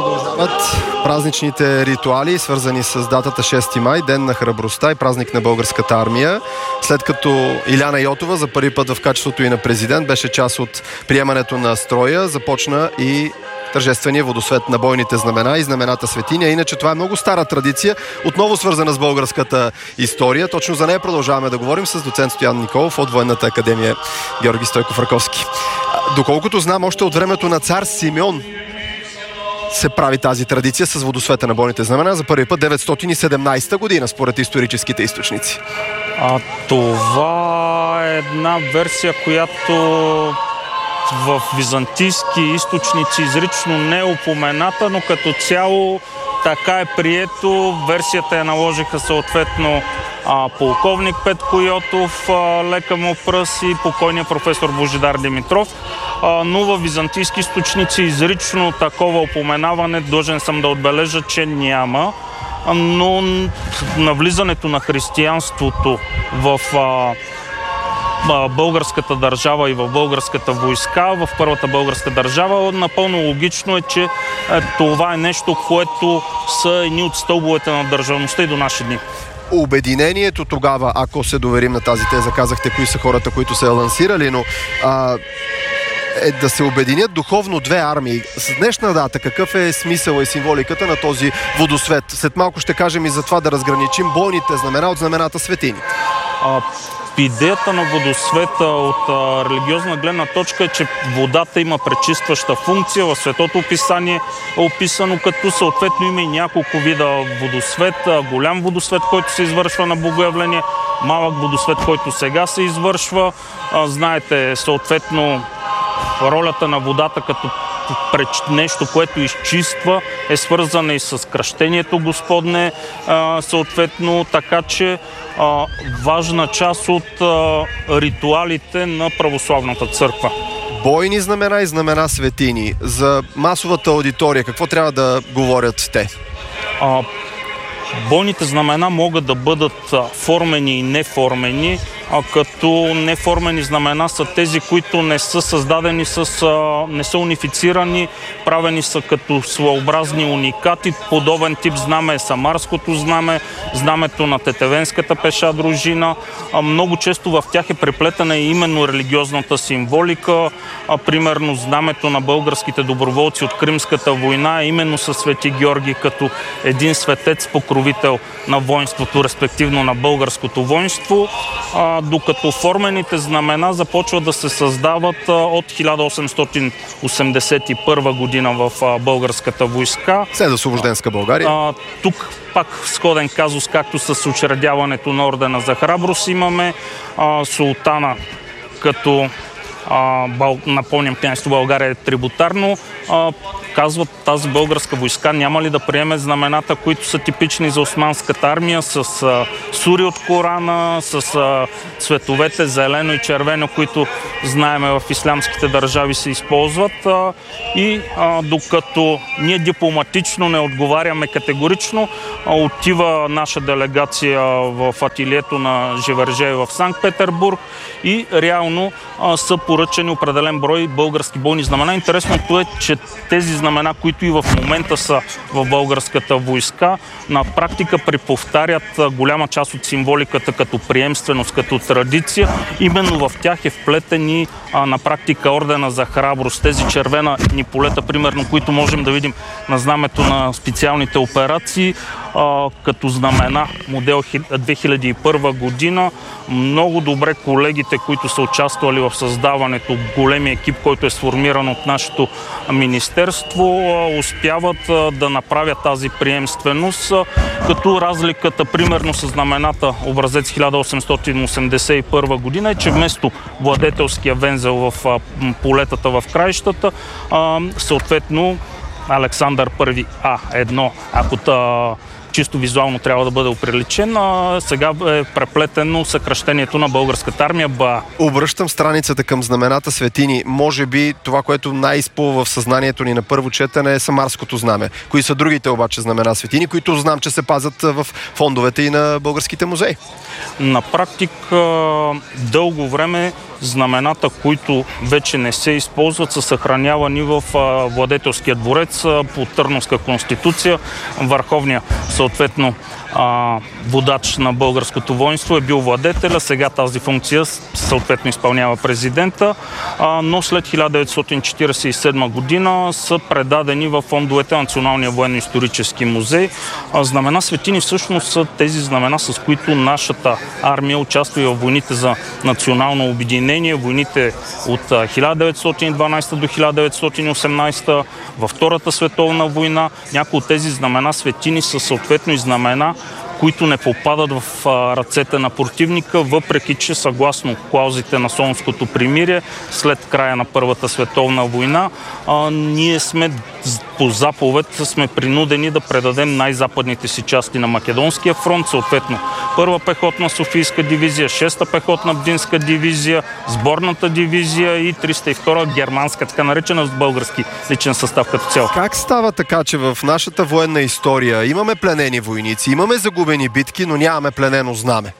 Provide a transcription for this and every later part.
Продължават празничните ритуали, свързани с датата 6 май, ден на храбростта и празник на българската армия. След като Иляна Йотова за първи път в качеството и на президент беше част от приемането на строя, започна и тържествения водосвет на бойните знамена и знамената светиня. Иначе това е много стара традиция, отново свързана с българската история. Точно за нея продължаваме да говорим с доцент Стоян Николов от Военната академия Георги Стойков Раковски. Доколкото знам, още от времето на цар Симеон се прави тази традиция с водосвета на бойните знамена за първи път 917 година, според историческите източници. Това е една версия, която в византийски източници изрично не е упомената, но като цяло така е прието. Версията я наложиха съответно полковник Петко Йотов, лека му пръс и покойният професор Божидар Димитров. Но в византийски източници изрично такова упоменаване длъжен съм да отбележа, че няма. Но навлизането на християнството в българската държава и в българската войска, в първата българска държава, напълно логично е, че това е нещо, което са едни от стълбовете на държавността и до наши дни. Обединението тогава, ако се доверим на тази теза, казахте кои са хората, които са я лансирали, но е да се обединят духовно две армии. С днешна дата какъв е смисъл и символиката на този водосвет? След малко ще кажем и за това да разграничим бойните знамена от знамената светини. Идеята на водосвета от религиозна гледна точка е, че водата има пречистваща функция. В Светото писание е описано, като съответно има и няколко вида водосвет. Голям водосвет, който се извършва на богоявление, малък водосвет, който сега се извършва. Знаете, съответно ролята на водата като нещо, което изчиства, е свързана и с кръщението Господне, съответно, така че важна част от ритуалите на православната църква. Бойни знамена и знамена светини. За масовата аудитория какво трябва да говорят те? Бойните знамена могат да бъдат формени и неформени, като неформени знамена са тези, които не са създадени не са унифицирани, правени са като своеобразни уникати. Подобен тип знаме е самарското знаме, знамето на Тетевенската пеша дружина. Много често в тях е преплетена и именно религиозната символика. Примерно знамето на българските доброволци от Кримската война е именно със Свети Георги като един светец покровител на воинството, респективно на българското воинство, докато формените знамена започват да се създават от 1881 година в българската войска. След освобожденска България. Тук пак сходен казус, както с учредяването на ордена за храброст имаме. Султана, като напомням, княжество България е трибутарно, казват, тази българска войска няма ли да приеме знамената, които са типични за османската армия, с сури от Корана, с цветовете зелено и червено, които знаеме в ислямските държави се използват. И докато ние дипломатично не отговаряме категорично, отива наша делегация в ателието на Живержей в Санкт-Петербург и реално са поръчани определен брой български бойни знамена. Интересното е, че тези знамена, които и в момента са в българската войска, на практика преповтарят голяма част от символиката като приемственост, като традиция. Именно в тях е вплетен и на практика ордена за храброст. Тези червени полета, примерно, които можем да видим на знамето на специалните операции, като знамена, модел 2001 година. Много добре колегите, които са участвали в създаването, големия екип, който е сформиран от нашето министерство, успяват да направят тази приемственост, като разликата, примерно с знамената образец 1881 година е, че вместо владетелския вензел в полетата в краищата, съответно Александър I А1, ако чисто визуално трябва да бъде оприличен, сега е преплетено съкращението на българската армия БА. Обръщам страницата към знамената светини. Може би това, което най-изплува в съзнанието ни на първо четене е самарското знаме. Кои са другите обаче знамена светини, които знам, че се пазят в фондовете и на българските музеи? На практика дълго време знамената, които вече не се използват, са съхранявани в Владетелския дворец по Търновска конституция. Върховният, съответно, водач на българското воинство е бил владетеля, сега тази функция съответно изпълнява президента, но след 1947 година са предадени в фондовете на Националния военно-исторически музей. Знамена светини всъщност са тези знамена, с които нашата армия участва и в войните за национално обединение, войните от 1912 до 1918, във Втората световна война. Някои от тези знамена светини са съответно и знамена, които не попадат в ръцете на противника, въпреки че съгласно клаузите на Солунското примирие след края на Първата световна война, ние сме по заповед сме принудени да предадем най-западните си части на Македонския фронт, съответно Първа пехотна Софийска дивизия, 6-та пехотна Бдинска дивизия, сборната дивизия и 302-та германска, така наречена български личен състав като цяло. Как става така, че в нашата военна история имаме пленени войници, имаме загубени битки, но нямаме пленено знаме?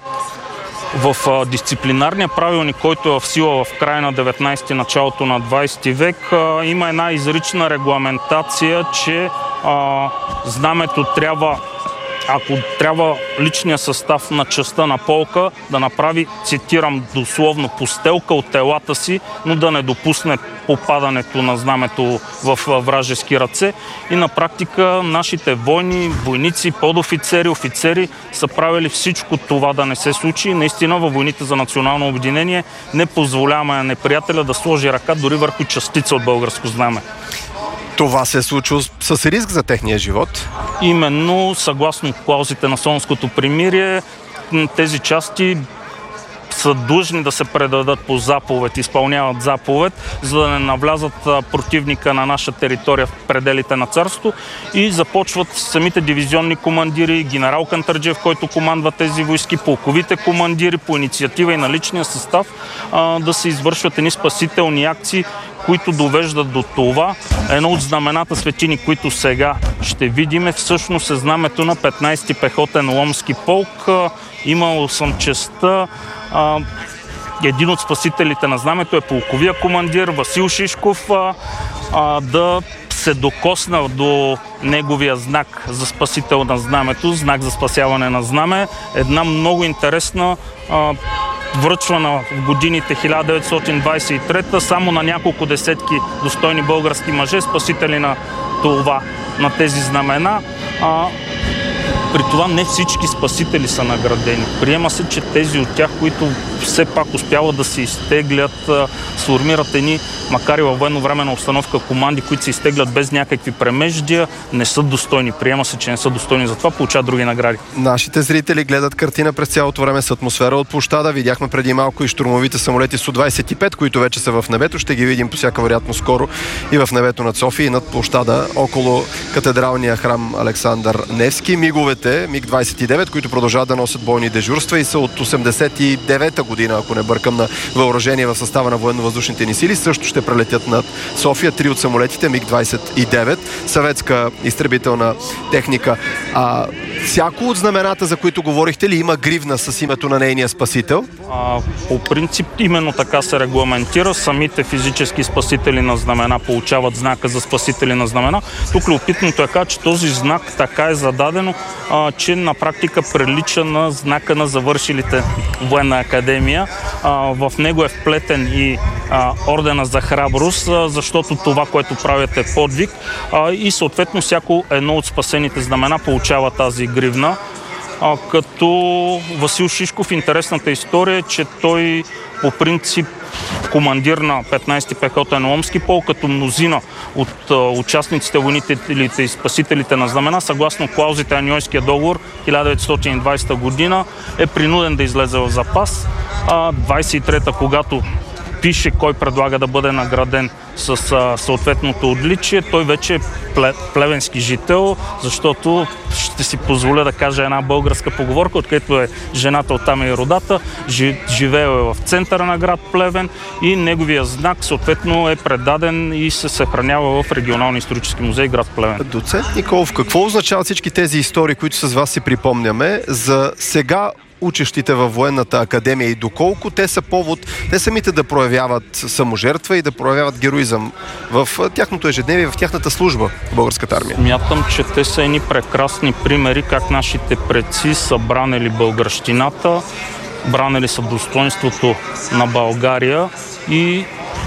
В дисциплинарния правилник, който е в сила в края на 19-ти, началото на 20 век, има една изрична регламентация, че знамето трябва, ако трябва личния състав на частта на полка да направи, цитирам дословно, постелка от телата си, но да не допусне попадането на знамето в вражески ръце. И на практика нашите войници, подофицери, офицери са правили всичко това да не се случи. Наистина във войните за национално обединение не позволяваме на неприятеля да сложи ръка дори върху частица от българско знаме. Това се е случило с риск за техния живот? Именно, съгласно клаузите на Солунското примирие, тези части са длъжни да се предадат по заповед, изпълняват заповед, за да не навлязат противника на наша територия в пределите на царството, и започват самите дивизионни командири, генерал Кантарджиев, който командва тези войски, полковите командири по инициатива и на личния състав да се извършват едни спасителни акции, които довеждат до това. Едно от знамената светини, които сега ще видим, всъщност е знамето на 15-ти пехотен ломски полк. Имал съм честта един от спасителите на знамето е полковия командир Васил Шишков да се докосна до неговия знак за спасител на знамето, знак за спасяване на знаме. Една много интересна, връчвана в годините 1923, само на няколко десетки достойни български мъже, спасители на тези знамена. При това не всички спасители са наградени. Приема се, че тези от тях, които все пак успяват да се изтеглят, сформират едни, макар и във военновременна обстановка, команди, които се изтеглят без някакви премеждия, не са достойни. Приема се, че не са достойни, затова получават други награди. Нашите зрители гледат картина през цялото време с атмосфера от площада. Видяхме преди малко и щурмовите самолети Су-25, които вече са в небето. Ще ги видим по всяка вероятност скоро и в небето над София и над площада около катедралния храм Александър Невски. Миговете МиГ-29, които продължават да носят бойни дежурства и са от 89-та година, ако не бъркам, на въоръжение в състава на военно-въздушните ни сили, също ще прелетят над София. 3 от самолетите МиГ-29, съветска изтребителна техника. Всяко от знамената, за които говорихте ли, има гривна с името на нейния спасител? По принцип именно така се регламентира. Самите физически спасители на знамена получават знака за спасители на знамена. Тук любопитното е, че този знак така е зададено, че на практика прилича на знака на завършилите военна академия. В него е вплетен и ордена за храброст, защото това, което правят, е подвиг, и съответно всяко едно от спасените знамена получава тази гривна. Като Васил Шишков, интересната история е, че той по принцип командир на 15-ти пехотен ломски полк, като мнозина от участниците, войнителите и спасителите на знамена, съгласно клаузите на Ньойския договор 1920 година, е принуден да излезе в запас. 23-та, когато пише кой предлага да бъде награден с съответното отличие, той вече е плевенски жител, защото ще си позволя да кажа една българска поговорка, откъдето е жената, оттам и родата, живеел е в центъра на град Плевен и неговия знак съответно е предаден и се съхранява в регионалния исторически музей град Плевен. Доцент Николов, какво означават всички тези истории, които с вас си припомняме за сега учещите във военната академия и доколко те са повод, те самите да проявяват саможертва и да проявяват героизъм в тяхното ежедневие, в тяхната служба в българската армия? Мятам, че те са едни прекрасни примери как нашите предци са бранили българщината, бранили са достоинството на България и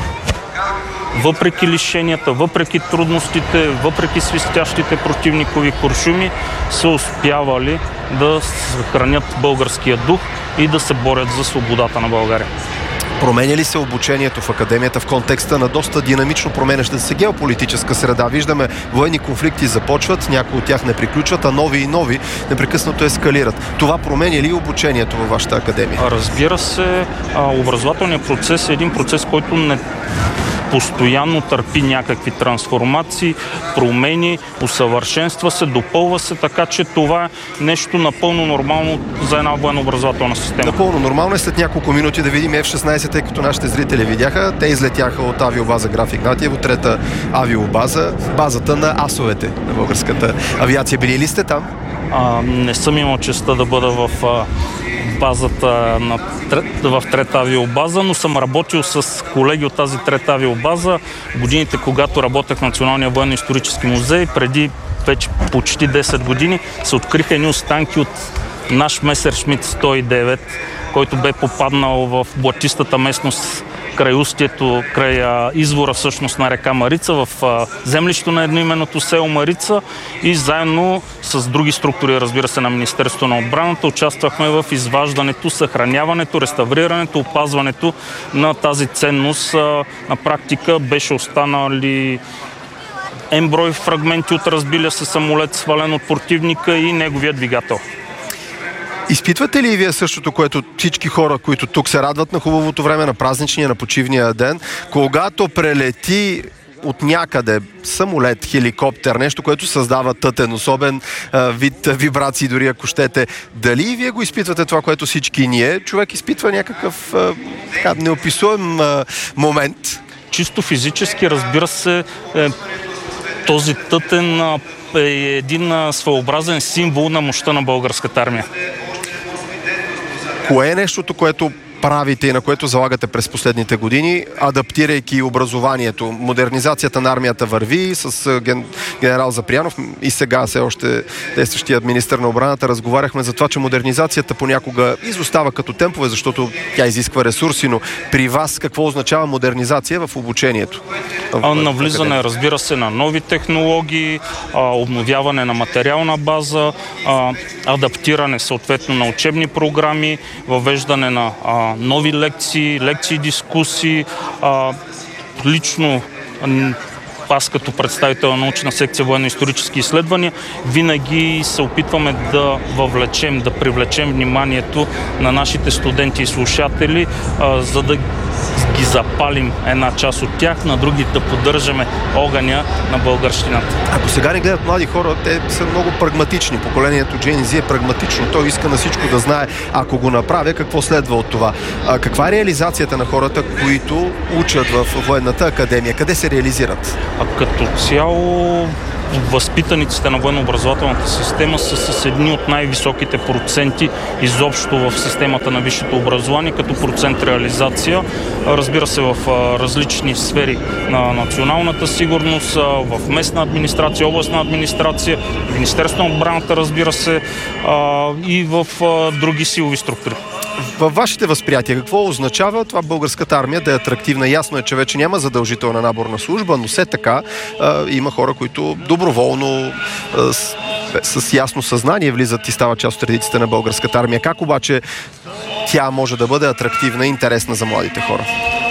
въпреки лишенията, въпреки трудностите, въпреки свистящите противникови куршуми, са успявали да съхранят българския дух и да се борят за свободата на България. Променя ли се обучението в академията в контекста на доста динамично променяща се геополитическа среда? Виждаме, военни конфликти започват, някои от тях не приключват, а нови и нови непрекъснато ескалират. Това променя ли обучението във вашата академия? Разбира се, образователният процес е един процес, който не постоянно търпи някакви трансформации, промени, усъвършенства се, допълва се, така че това е нещо напълно нормално за една военно-образователна система. Напълно нормално е след няколко минути да видим F-16, тъй като нашите зрители видяха. Те излетяха от авиобаза Граф Игнатиево, трета авиобаза, базата на асовете на българската авиация. Били ли сте там? Не съм имал честта да бъда в базата в трета авиобаза, но съм работил с колеги от тази трета авиобаза. Годините, когато работех в Националния военно-исторически музей, преди вече почти 10 години, се откриха едни останки от наш Месершмит 109, който бе попаднал в блатистата местност край устието, край извора всъщност на река Марица, в землището на едноименното село Марица, и заедно с други структури, разбира се, на Министерството на отбраната, участвахме в изваждането, съхраняването, реставрирането, опазването на тази ценност. На практика беше останали брой фрагменти от разбилия се самолет, свален от противника, и неговия двигател. Изпитвате ли и вие същото, което всички хора, които тук се радват на хубавото време, на празничния, на почивния ден, когато прелети от някъде самолет, хеликоптер, нещо, което създава тътен, особен вид вибрации, дори ако щете. Дали и вие го изпитвате това, което всички ние? Човек изпитва някакъв неописуем момент. Чисто физически, разбира се, този тътен е един своеобразен символ на мощта на българската армия. Кое е нещото, което правите и на което залагате през последните години, адаптирайки образованието? Модернизацията на армията върви с генерал Запрянов и сега все още действащият министър на отбраната. Разговаряхме за това, че модернизацията понякога изостава като темпове, защото тя изисква ресурси, но при вас какво означава модернизация в обучението? Навлизане, разбира се, на нови технологии, обновяване на материална база, адаптиране съответно на учебни програми, въвеждане на нови лекции, дискусии. Лично аз като представител на научна секция военно-исторически изследвания винаги се опитваме да въвлечем, да привлечем вниманието на нашите студенти и слушатели, за да ги запалим една част от тях, на други да поддържаме огъня на българщината. Ако сега не гледат млади хора, те са много прагматични. Поколението Gen Z е прагматично. Той иска на всичко да знае, ако го направя, какво следва от това. Каква е реализацията на хората, които учат в военната академия? Къде се реализират? Като цяло възпитаниците на военно-образователната система са с едни от най-високите проценти изобщо в системата на висшето образование, като процент реализация. Разбира се, в различни сфери на националната сигурност, в местна администрация, областна администрация, Министерството на отбраната, разбира се, и в други силови структури. Във вашите възприятия, какво означава това българската армия да е атрактивна? Ясно е, че вече няма задължителна наборна служба, но все така има хора, които доброволно с ясно съзнание влизат и стават част от редиците на българската армия. Как обаче тя може да бъде атрактивна и интересна за младите хора?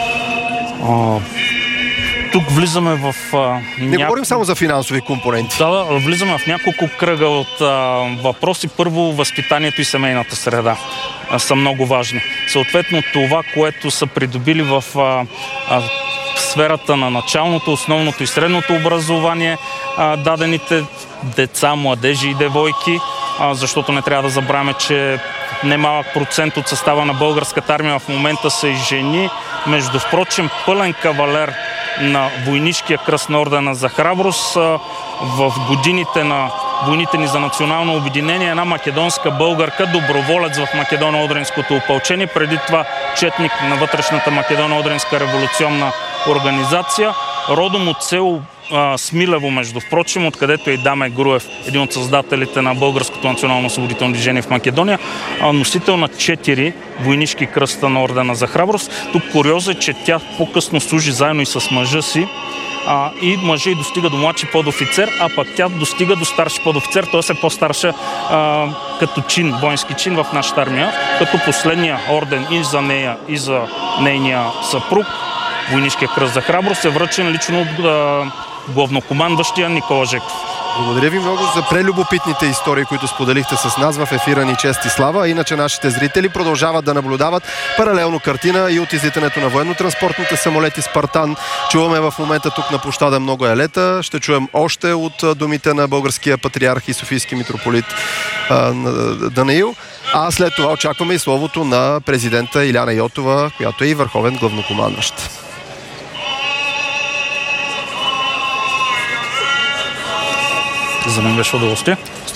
Тук влизаме в... Не говорим само за финансови компоненти. Да, влизаме в няколко кръга от въпроси. Първо, възпитанието и семейната среда са много важни. Съответно, това, което са придобили в сферата на началното, основното и средното образование, дадените деца, младежи и девойки, защото не трябва да забравяме, че немалък процент от състава на българската армия в момента са и жени. Между впрочем, пълен кавалер на войнишкия кръст на ордена за храброст в годините на войните ни за национално обединение, една македонска българка, доброволец в Македоно-Одринското опълчение, преди това четник на вътрешната Македоно-Одринска революционна организация, родом от село Смилево, между впрочем, откъдето е и Даме Груев, един от създателите на Българското национално освободително движение в Македония, носител на 4 войнишки кръста на ордена за храброст. Тук куриоза е, че тя по-късно служи заедно и с мъжа си, и мъжа и достига до младши подофицер, а пък тя достига до старши подофицер, т.е. е по-старша като чин, воински чин в нашата армия, като последния орден и за нея, и за нейния съпруг, войнишкия кръст за храброст, е връчен лично от главнокомандващия Никола Жеков. Благодаря ви много за прелюбопитните истории, които споделихте с нас в ефира ни Чест и слава. Иначе нашите зрители продължават да наблюдават паралелно картина и от излитането на военно-транспортните самолети Спартан. Чуваме в момента тук на площада Много елета. Ще чуем още от думите на българския патриарх и софийски митрополит Данаил. А след това очакваме и словото на президента Иляна Йотова, която е и върховен главнокомандващ. За мен беше удоволствие.